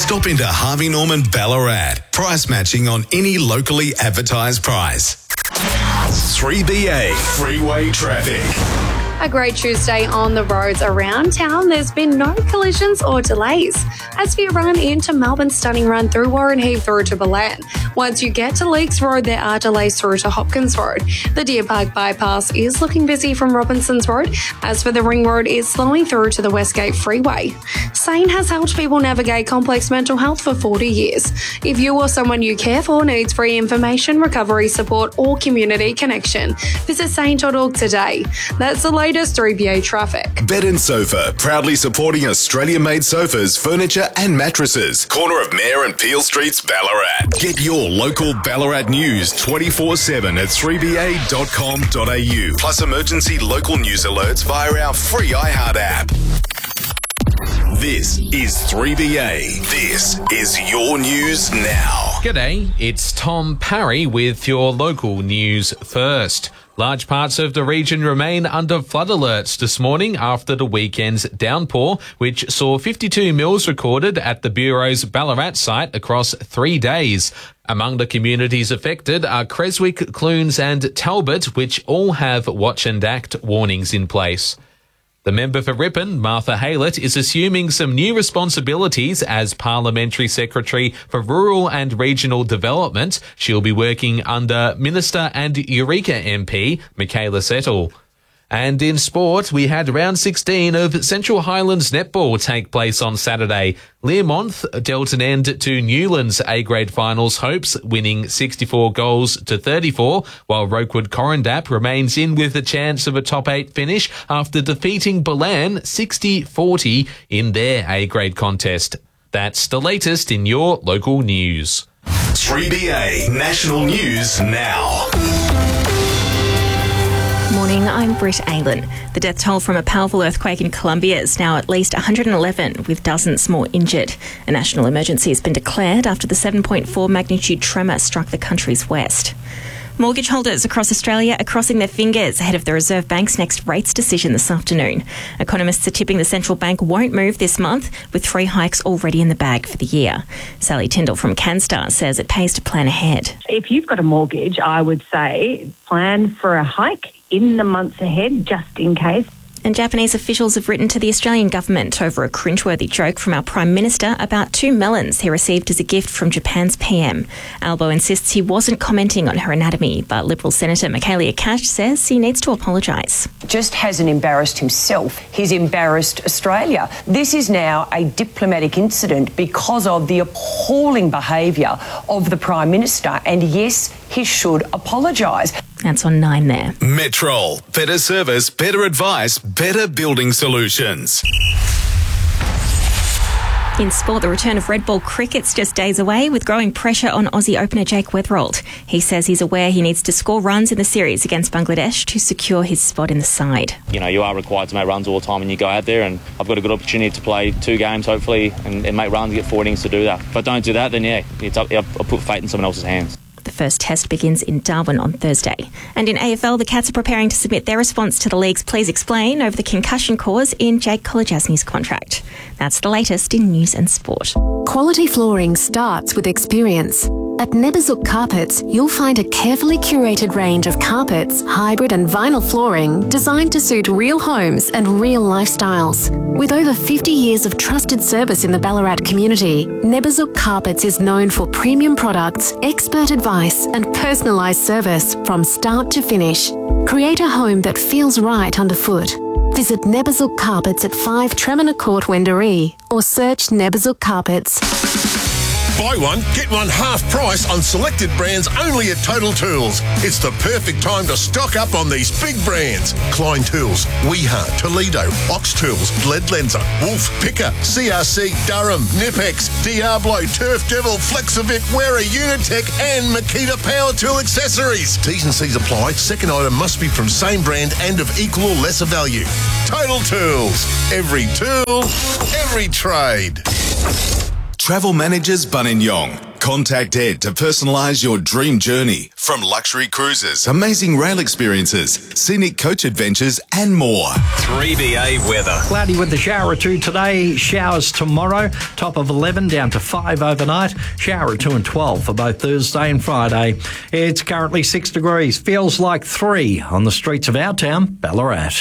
Stop into Harvey Norman Ballarat. Price matching on any locally advertised price. 3BA Freeway Traffic. A great Tuesday on the roads around town. There's been no collisions or delays. As we run into Melbourne's stunning run through Warren Heath through to Belen. Once you get to Leakes Road, there are delays through to Hopkins Road. The Deer Park bypass is looking busy from Robinsons Road. As for the Ring Road, is slowing through to the Westgate Freeway. SANE has helped people navigate complex mental health for 40 years. If you or someone you care for needs free information, recovery support or community connection, visit sane.org today. That's the latest 3BA traffic. Bed and Sofa, proudly supporting Australian-made sofas, furniture and mattresses. Corner of Mayor and Peel Streets, Ballarat. Get your local Ballarat news 24/7 at 3ba.com.au. Plus emergency local news alerts via our free iHeart app. This is 3BA. This is your news now. G'day, it's Tom Parry with your local news first. Large parts of the region remain under flood alerts this morning after the weekend's downpour, which saw 52 mils recorded at the Bureau's Ballarat site across 3 days. Among the communities affected are Creswick, Clunes and Talbot, which all have watch and act warnings in place. The member for Ripon, Martha Haylett, is assuming some new responsibilities as Parliamentary Secretary for Rural and Regional Development. She'll be working under Minister and Eureka MP, Michaela Settle. And in sport, we had round 16 of Central Highlands netball take place on Saturday. Learmonth dealt an end to Newlands A-grade finals hopes, winning 64 goals to 34, while Rokewood Corrindap remains in with a chance of a top 8 finish after defeating Belen 60-40 in their A-grade contest. That's the latest in your local news. 3BA National News Now. Morning, I'm Britt Aylan. The death toll from a powerful earthquake in Colombia is now at least 111, with dozens more injured. A national emergency has been declared after the 7.4 magnitude tremor struck the country's west. Mortgage holders across Australia are crossing their fingers ahead of the Reserve Bank's next rates decision this afternoon. Economists are tipping the central bank won't move this month, with 3 hikes already in the bag for the year. Sally Tyndall from CanStar says it pays to plan ahead. If you've got a mortgage, I would say plan for a hike in the months ahead, just in case. And Japanese officials have written to the Australian government over a cringeworthy joke from our Prime Minister about 2 melons he received as a gift from Japan's PM. Albo insists he wasn't commenting on her anatomy, but Liberal Senator Michaelia Cash says he needs to apologise. Just hasn't embarrassed himself, he's embarrassed Australia. This is now a diplomatic incident because of the appalling behaviour of the Prime Minister, and yes, he should apologise. That's on 9 there. Metrol. Better service, better advice, better building solutions. In sport, the return of red ball cricket's just days away, with growing pressure on Aussie opener Jake Weatherald. He says he's aware he needs to score runs in the series against Bangladesh to secure his spot in the side. You know, you are required to make runs all the time when you go out there, and I've got a good opportunity to play 2 games, hopefully, and make runs, get 4 innings to do that. If I don't do that, then I'll put fate in someone else's hands. The first test begins in Darwin on Thursday. And in AFL, the Cats are preparing to submit their response to the league's Please Explain over the concussion clause in Jake Kolodjasny's contract. That's the latest in news and sport. Quality flooring starts with experience. At Neberzuk Carpets, you'll find a carefully curated range of carpets, hybrid and vinyl flooring designed to suit real homes and real lifestyles. With over 50 years of trusted service in the Ballarat community, Neberzuk Carpets is known for premium products, expert advice and personalised service from start to finish. Create a home that feels right underfoot. Visit Neberzuk Carpets at 5 Tremina Court, Wendouree, or search Neberzuk Carpets. Buy one, get one half price on selected brands only at Total Tools. It's the perfect time to stock up on these big brands. Klein Tools, Weha, Toledo, Ox Tools, Leadlenser, Wolf, Picker, CRC, Durham, Nipex, Diablo, Turf Devil, Flexivit, Wera, Unitech and Makita Power Tool Accessories. T's and C's apply. Second item must be from same brand and of equal or lesser value. Total Tools. Every tool, every trade. Travel Managers Buninyong. Contact Ed to personalise your dream journey. From luxury cruises, amazing rail experiences, scenic coach adventures and more. 3BA weather. Cloudy with a shower or two today, showers tomorrow, top of 11 down to 5 overnight, shower of 2 and 12 for both Thursday and Friday. It's currently 6 degrees, feels like 3 on the streets of our town, Ballarat.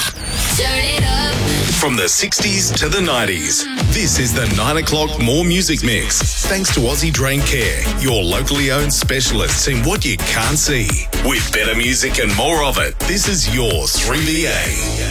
From the 60s to the 90s, this is the 9 o'clock More Music Mix. Thanks to Aussie Drain Care, your locally owned specialists in what you can't see. With better music and more of it, this is your 3BA.